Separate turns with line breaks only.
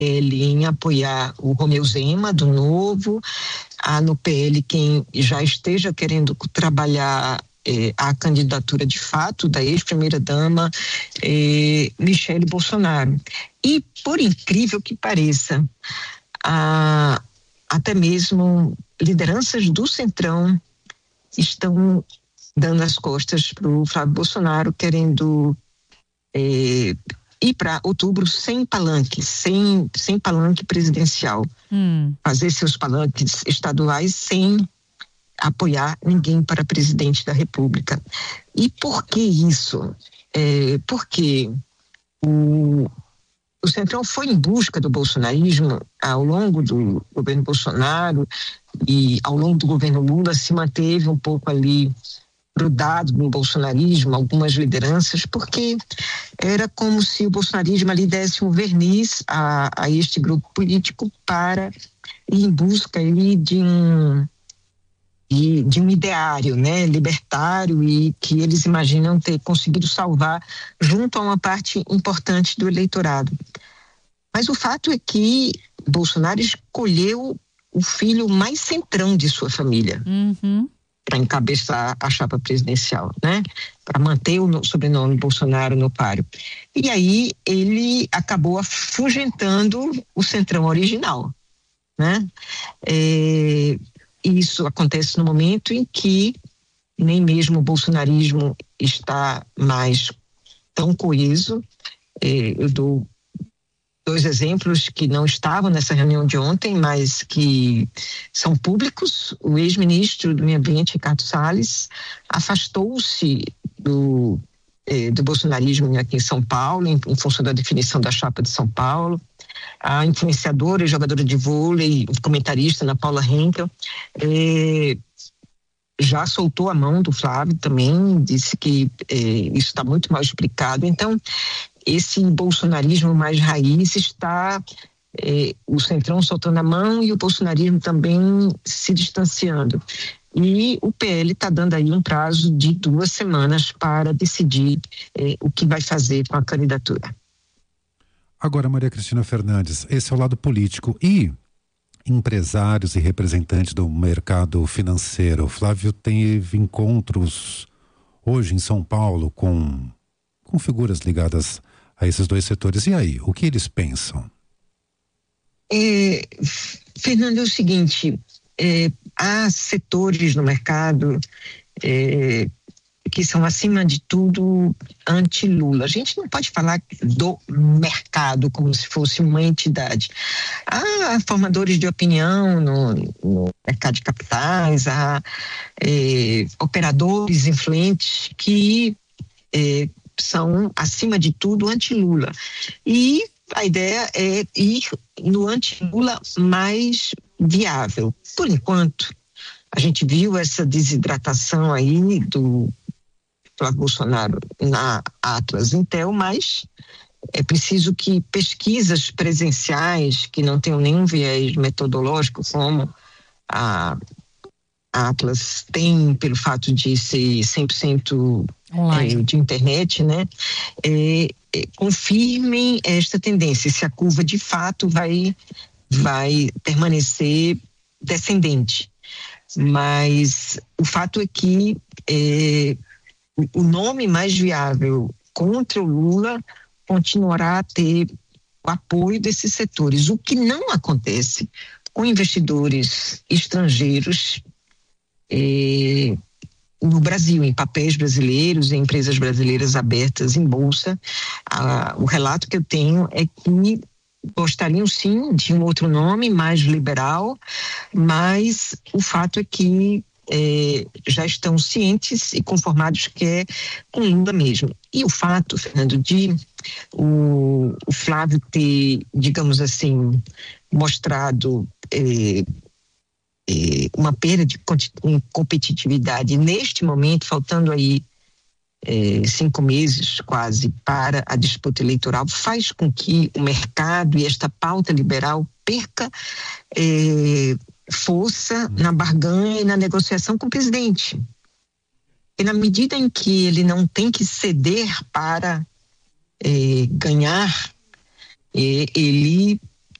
PL em apoiar o Romeu Zema, do Novo. Há no PL quem já esteja querendo trabalhar a candidatura de fato da ex-primeira-dama Michele Bolsonaro. E, por incrível que pareça, até mesmo lideranças do Centrão estão dando as costas para o Flávio Bolsonaro, querendo ir para outubro sem palanque, sem palanque presidencial. Fazer seus palanques estaduais sem apoiar ninguém para presidente da República. E por que isso? Porque o Centrão foi em busca do bolsonarismo ao longo do governo Bolsonaro e ao longo do governo Lula, se manteve um pouco ali grudado no bolsonarismo, algumas lideranças, porque era como se o bolsonarismo ali desse um verniz a este grupo político para ir em busca ali de um ideário, né, libertário, e que eles imaginam ter conseguido salvar junto a uma parte importante do eleitorado. Mas o fato é que Bolsonaro escolheu o filho mais centrão de sua família para encabeçar a chapa presidencial, né, para manter o sobrenome Bolsonaro no páreo. E aí ele acabou afugentando o centrão original, né? Isso acontece no momento em que nem mesmo o bolsonarismo está mais tão coeso. Eu dou 2 exemplos que não estavam nessa reunião de ontem, mas que são públicos. O ex-ministro do Meio Ambiente, Ricardo Salles, afastou-se do bolsonarismo aqui em São Paulo, em função da definição da chapa de São Paulo. A influenciadora e jogadora de vôlei, comentarista Ana Paula Henkel, já soltou a mão do Flávio também, disse que isso está muito mal explicado. Então, esse bolsonarismo mais raiz está, o Centrão soltando a mão e o bolsonarismo também se distanciando. E o PL está dando aí um prazo de 2 semanas para decidir o que vai fazer com a candidatura.
Agora, Maria Cristina Fernandes, esse é o lado político. E empresários e representantes do mercado financeiro? O Flávio teve encontros hoje em São Paulo com figuras ligadas a esses 2 setores. E aí, o que eles pensam?
Fernando, é o seguinte, há setores no mercado que são, acima de tudo, anti-Lula. A gente não pode falar do mercado como se fosse uma entidade. Há formadores de opinião no mercado de capitais, há operadores influentes que são, acima de tudo, anti-Lula. E a ideia é ir no anti-Lula mais viável. Por enquanto, a gente viu essa desidratação aí do Flávio Bolsonaro na Atlas Intel, mas é preciso que pesquisas presenciais, que não tenham nenhum viés metodológico, como a Atlas tem, pelo fato de ser 100% de internet, né, confirmem esta tendência, se a curva de fato vai permanecer descendente. Mas o fato é que o nome mais viável contra o Lula continuará a ter o apoio desses setores, o que não acontece com investidores estrangeiros no Brasil, em papéis brasileiros, em empresas brasileiras abertas em bolsa. O relato que eu tenho é que gostariam sim de um outro nome mais liberal, mas o fato é que já estão cientes e conformados que é com Lula mesmo. E o fato, Fernando, de o Flávio ter, digamos assim, mostrado uma perda de competitividade neste momento, faltando aí 5 meses quase para a disputa eleitoral, faz com que o mercado e esta pauta liberal perca força na barganha e na negociação com o presidente. E na medida em que ele não tem que ceder para ganhar, ele